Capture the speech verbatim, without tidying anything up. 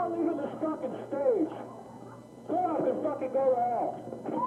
not leaving this fucking stage. Go up and fucking go out.